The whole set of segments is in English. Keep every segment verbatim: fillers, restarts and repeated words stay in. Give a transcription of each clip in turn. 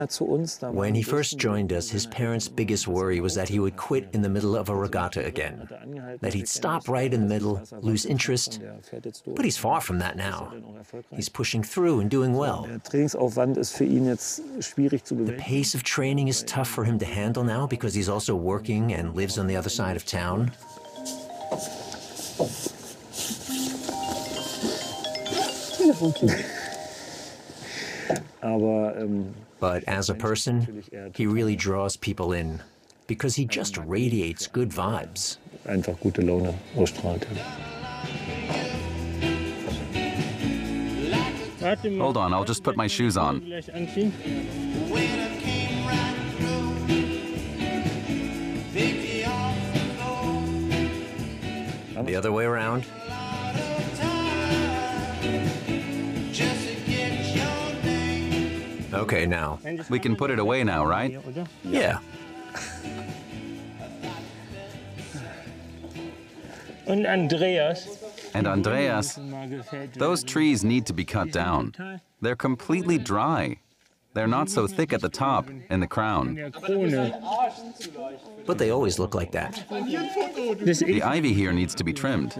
When he first joined us, his parents' biggest worry was that he would quit in the middle of a regatta again, that he'd stop right in the middle, lose interest. But he's far from that now. He's pushing through and doing well. The pace of training is tough for him to handle now because he's also working and lives on the other side of town. But as a person, he really draws people in because he just radiates good vibes. Einfach gute Laune ausstrahlt. Hold on, I'll just put my shoes on. The other way around. Okay, now. We can put it away now, right? Yeah. And Andreas. And Andreas, those trees need to be cut down. They're completely dry. They're not so thick at the top, in the crown. But they always look like that. The ivy here needs to be trimmed.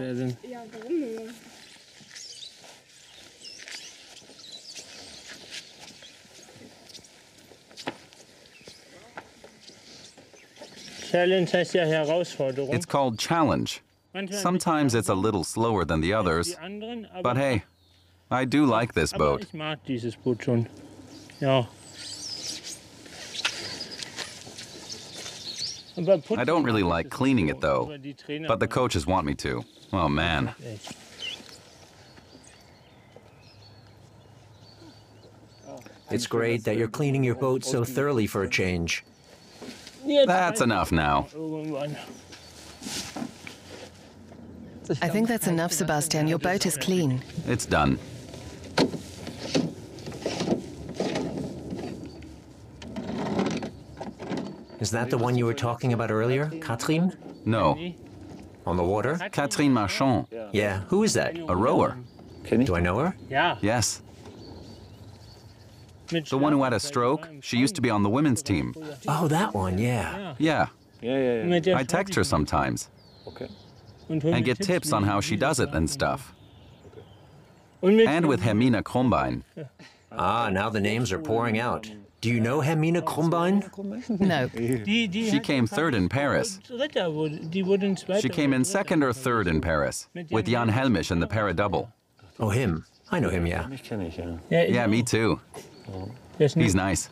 It's called challenge. Sometimes it's a little slower than the others, but hey, I do like this boat. I don't really like cleaning it though, but the coaches want me to. Oh man. It's great that you're cleaning your boat so thoroughly for a change. That's enough now. I think that's enough, Sebastian. Your boat is clean. It's done. Is that the one you were talking about earlier, Catherine? No. On the water? Catherine Marchand. Yeah, who is that? A rower. Do I know her? Yes. The one who had a stroke, she used to be on the women's team. Oh, that one, yeah. Yeah. Yeah, yeah, yeah. I text her sometimes. Okay. And get tips on how she does it and stuff. And with Hermine Krombein. Ah, now the names are pouring out. Do you know Hermine Krombein? No. She came third in Paris. She came in second or third in Paris, with Jan Helmisch in the para-double. Oh, him. I know him, yeah. Mich kenne ich, ja. Yeah, me too. He's nice.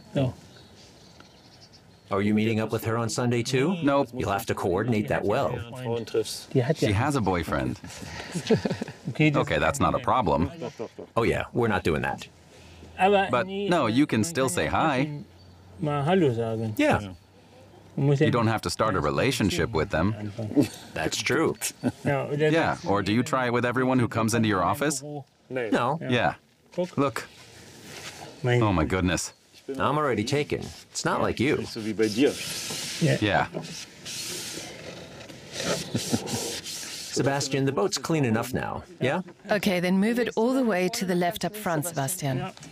Are you meeting up with her on Sunday too? Nope. You'll have to coordinate that well. Frauen triffst. She has a boyfriend. Okay, that's not a problem. Oh yeah, we're not doing that. But no, you can still say hi. Yeah, You don't have to start a relationship with them. that's true. Yeah, or do you try it with everyone who comes into your office? No, Yeah. Look. Oh my goodness. I'm already taken. It's not like you. So wie bei dir. Yeah. Sebastian, the boat's clean enough now, yeah? Okay, then move it all the way to the left up front, Sebastian.